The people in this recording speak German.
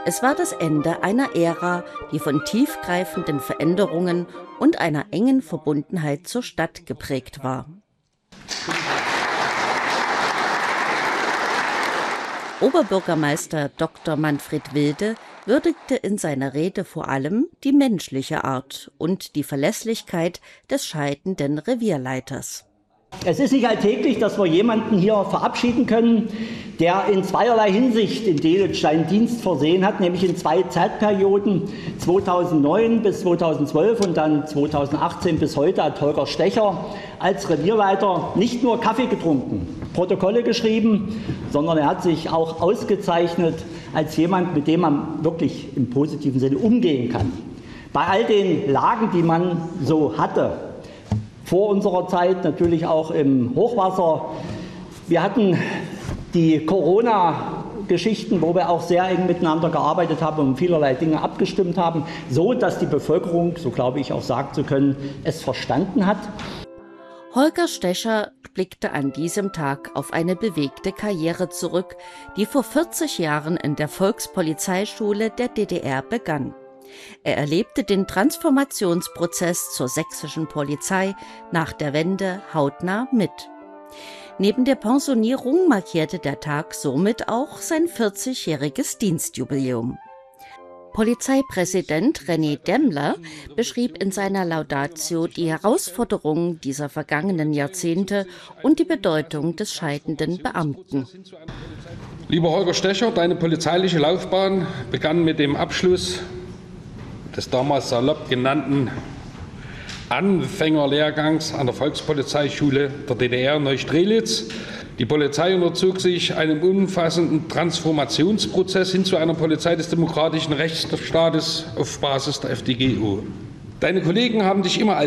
Es war das Ende einer Ära, die von tiefgreifenden Veränderungen und einer engen Verbundenheit zur Stadt geprägt war. Oberbürgermeister Dr. Manfred Wilde würdigte in seiner Rede vor allem die menschliche Art und die Verlässlichkeit des scheidenden Revierleiters. Es ist nicht alltäglich, dass wir jemanden hier verabschieden können, der in zweierlei Hinsicht in Delitzsch seinen Dienst versehen hat, nämlich in 2 Zeitperioden, 2009 bis 2012 und dann 2018 bis heute hat Holger Stecher als Revierleiter nicht nur Kaffee getrunken, Protokolle geschrieben, sondern er hat sich auch ausgezeichnet als jemand, mit dem man wirklich im positiven Sinne umgehen kann. Bei all den Lagen, die man so hatte, vor unserer Zeit natürlich auch im Hochwasser. Wir hatten die Corona-Geschichten, wo wir auch sehr eng miteinander gearbeitet haben und vielerlei Dinge abgestimmt haben, so dass die Bevölkerung, so glaube ich auch sagen zu können, es verstanden hat. Holger Stecher blickte an diesem Tag auf eine bewegte Karriere zurück, die vor 40 Jahren in der Volkspolizeischule der DDR begann. Er erlebte den Transformationsprozess zur sächsischen Polizei nach der Wende hautnah mit. Neben der Pensionierung markierte der Tag somit auch sein 40-jähriges Dienstjubiläum. Polizeipräsident René Demmler beschrieb in seiner Laudatio die Herausforderungen dieser vergangenen Jahrzehnte und die Bedeutung des scheidenden Beamten. Lieber Holger Stecher, deine polizeiliche Laufbahn begann mit dem Abschluss des damals salopp genannten Anfängerlehrgangs an der Volkspolizeischule der DDR Neustrelitz. Die Polizei unterzog sich einem umfassenden Transformationsprozess hin zu einer Polizei des demokratischen Rechtsstaates auf Basis der FDGO. Deine Kollegen haben dich immer als